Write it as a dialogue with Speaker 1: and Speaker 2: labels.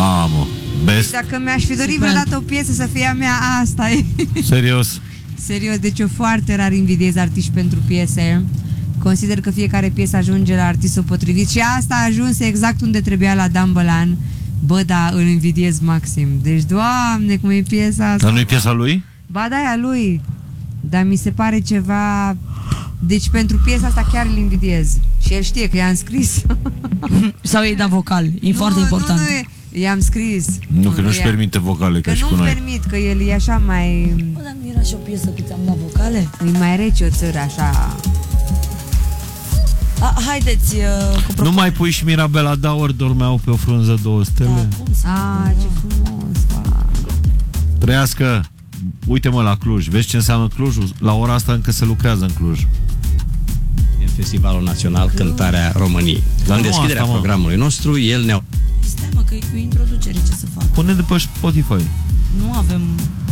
Speaker 1: Mamă, best.
Speaker 2: Dacă mi-aș fi dorit vreodată o piesă să fie a mea, asta e.
Speaker 1: Serios.
Speaker 2: Serios, deci eu foarte rar invidiez artiști pentru piese. Consider că fiecare piesă ajunge la artistul potrivit și asta a ajuns exact unde trebuia la Dan Bălan. Bă, da, îl invidiez maxim. Deci, Doamne, cum e piesa asta.
Speaker 1: Dar nu e piesa lui?
Speaker 2: Ba da, e a lui. Dar mi se pare ceva... Deci pentru piesa asta chiar îl invidiez. Și el știe că i-am scris.
Speaker 3: Sau ei da vocal, e foarte important.
Speaker 2: Nu, i-am scris.
Speaker 1: Nu, că nu-și permite vocale ca și cu noi.
Speaker 2: Că nu-mi permit, că el e așa mai...
Speaker 3: Bă, dar nu era și o piesă cât ți-am dat vocale?
Speaker 2: E mai rece o țără, așa...
Speaker 3: Haideți cu
Speaker 1: Nu mai pui și Mirabela Daur, dormeau pe o frunză două stele.
Speaker 2: Da, ce frumos, ba.
Speaker 1: Trăiască. Uite mă la Cluj, vezi ce înseamnă Clujul? La ora asta încă se lucrează în Cluj.
Speaker 4: În Festivalul Național Cântarea României. În deschiderea programului nostru, el ne-a...
Speaker 3: Stai mă, că e cu introducere, ce să fac?
Speaker 1: Pune de pe Spotify.
Speaker 3: Nu avem...